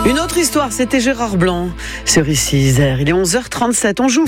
Une autre histoire, c'était Gérard Blanc sur Ici Isère. Il est 11h37, on joue.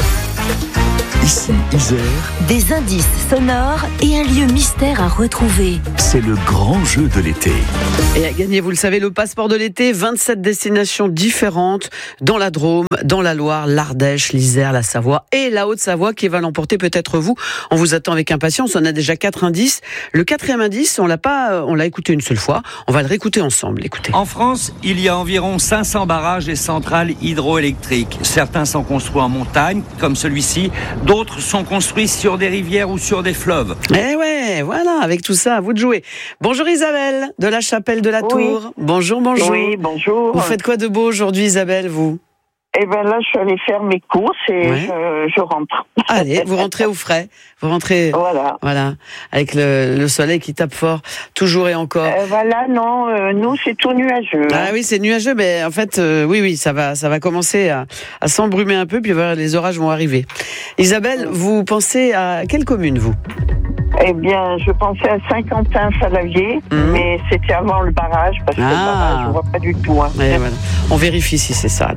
Ici Isère, Des indices sonores et un lieu mystère à retrouver. c'est le grand jeu de l'été. Et à gagner, vous le savez, le passeport de l'été, 27 destinations différentes dans la Drôme, dans la Loire, l'Ardèche, l'Isère, la Savoie et la Haute-Savoie qui va l'emporter peut-être vous. On vous attend avec impatience, on a déjà 4 indices. Le 4e indice, on l'a écouté une seule fois, on va le réécouter ensemble, écoutez. En France, il y a environ 500 barrages et centrales hydroélectriques. Certains sont construits en montagne, comme celui-ci. D'autres sont construits sur des rivières ou sur des fleuves. Eh ouais, voilà, avec tout ça, à vous de jouer. Bonjour Isabelle, de la Chapelle de la Tour. Bonjour. Oui, bonjour. Vous faites quoi de beau aujourd'hui Isabelle, vous ? Eh ben là, je suis allée faire mes courses et Ouais. je rentre. Allez, vous rentrez au frais. Vous rentrez, Voilà. avec le soleil qui tape fort, toujours et encore. Voilà, non, nous, c'est tout nuageux. Ah oui, c'est nuageux, mais en fait, oui, ça va commencer à s'embrumer un peu, puis voilà, les orages vont arriver. Isabelle, vous pensez à quelle commune, vous ? Eh bien, je pensais à Saint-Quentin-Falavier, mais c'était avant le barrage, parce que le barrage, je ne vois pas du tout. Hein. Ouais, voilà. On vérifie si c'est ça. Allez.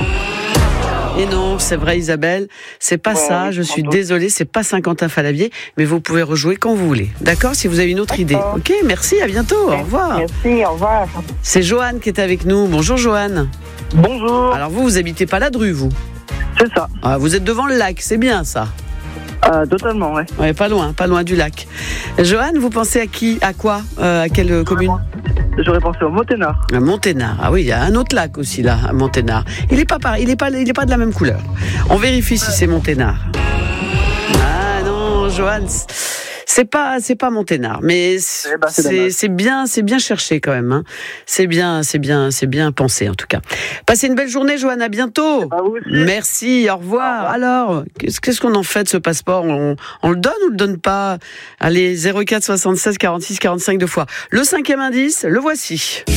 Et non, c'est vrai Isabelle, c'est pas ça, je suis désolée, c'est pas Saint-Quentin-Falavier, mais vous pouvez rejouer quand vous voulez. D'accord, si vous avez une autre idée. Ok, merci, à bientôt, au revoir. Merci, au revoir. C'est Joanne qui est avec nous. Bonjour Joanne. Bonjour, Alors vous habitez pas la Drue, vous ? c'est ça. Ah, vous êtes devant le lac, c'est bien ça. Totalement, ouais. Ouais, pas loin du lac. Joanne, vous pensez à qui ? À quoi ? À quelle commune ? J'aurais pensé au Monténard. À Monténard. Ah oui, il y a un autre lac aussi là, à Monténard. Il est pas pareil, il est pas de la même couleur. On vérifie si c'est Monténard. Ah non, Joanne, c'est pas Monténard, mais c'est bien cherché quand même. Hein. C'est bien pensé en tout cas. Passez une belle journée, Joanne. À bientôt. Merci. Au revoir. Alors, qu'est-ce qu'on en fait de ce passeport ? On le donne ou le donne pas ? Allez, 04 76 46 45 2 fois. Le 5e indice, le voici.